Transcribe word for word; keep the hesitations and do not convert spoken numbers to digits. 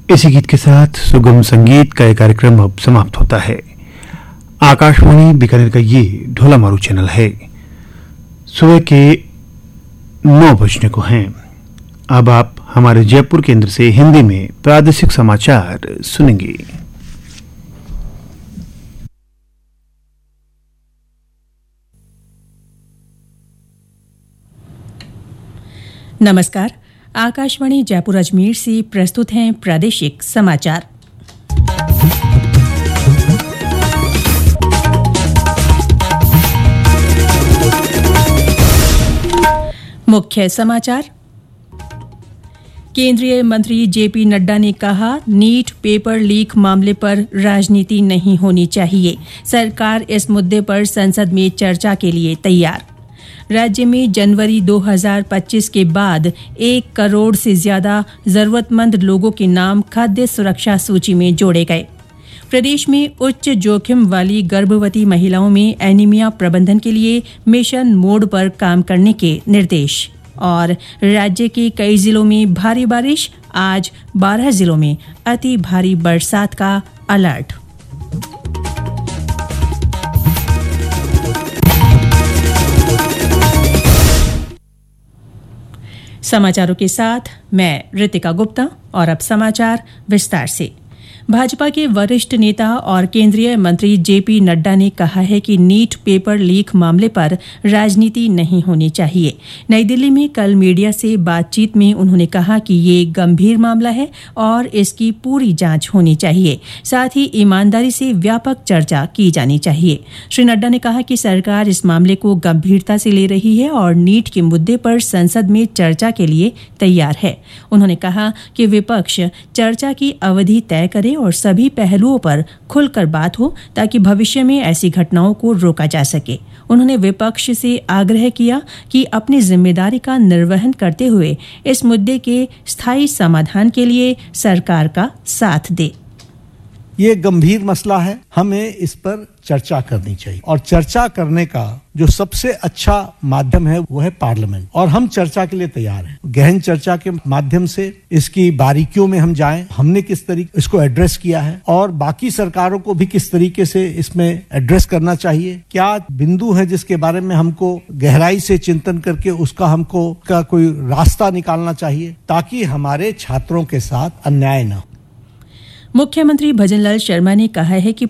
इसी गीत के साथ सुगम संगीत का यह कार्यक्रम अब समाप्त होता है। आकाशवाणी बीकानेर का ये ढोला मारू चैनल है। सुबह के नौ बजने को हैं। अब आप हमारे जयपुर केंद्र से हिंदी में प्रादेशिक समाचार सुनेंगे। नमस्कार, आकाशवाणी जयपुर अजमेर से प्रस्तुत हैं प्रादेशिक समाचार। मुख्य समाचार। केंद्रीय मंत्री जेपी नड्डा ने कहा, नीट पेपर लीक मामले पर राजनीति नहीं होनी चाहिए। सरकार इस मुद्दे पर संसद में चर्चा के लिए तैयार। राज्य में जनवरी दो हज़ार पच्चीस के बाद एक करोड़ से ज्यादा जरूरतमंद लोगों के नाम खाद्य सुरक्षा सूची में जोड़े गए। प्रदेश में उच्च जोखिम वाली गर्भवती महिलाओं में एनीमिया प्रबंधन के लिए मिशन मोड पर काम करने के निर्देश। और राज्य के कई जिलों में भारी बारिश, आज बारह जिलों में अति भारी बरसात का अलर्ट। समाचारों के साथ मैं रितिका गुप्ता और अब समाचार विस्तार से। भाजपा के वरिष्ठ नेता और केंद्रीय मंत्री जेपी नड्डा ने कहा है कि नीट पेपर लीक मामले पर राजनीति नहीं होनी चाहिए। नई दिल्ली में कल मीडिया से बातचीत में उन्होंने कहा कि ये गंभीर मामला है और इसकी पूरी जांच होनी चाहिए। साथ ही ईमानदारी से व्यापक चर्चा की जानी चाहिए। श्री नड्डा ने कहा कि सरकार इस मामले को गंभीरता से ले रही है और नीट के मुद्दे पर संसद में चर्चा के लिए तैयार है। उन्होंने कहा कि विपक्ष चर्चा की अवधि तय करे और सभी पहलुओं पर खुलकर बात हो ताकि भविष्य में ऐसी घटनाओं को रोका जा सके। उन्होंने विपक्ष से आग्रह किया कि अपनी जिम्मेदारी का निर्वहन करते हुए इस मुद्दे के स्थायी समाधान के लिए सरकार का साथ दे। ये गंभीर मसला है, हमें इस पर चर्चा करनी चाहिए और चर्चा करने का जो सबसे अच्छा माध्यम है वो है पार्लियामेंट, और हम चर्चा के लिए तैयार हैं। गहन चर्चा के माध्यम से इसकी बारीकियों में हम जाएं, हमने किस तरीके इसको एड्रेस किया है और बाकी सरकारों को भी किस तरीके से इसमें एड्रेस करना चाहिए, क्या बिंदु है जिसके बारे में हमको गहराई से चिंतन करके उसका हमको का कोई रास्ता निकालना चाहिए ताकि हमारे छात्रों के साथ अन्याय न हो। मुख्यमंत्री भजनलाल शर्मा ने कहा है कि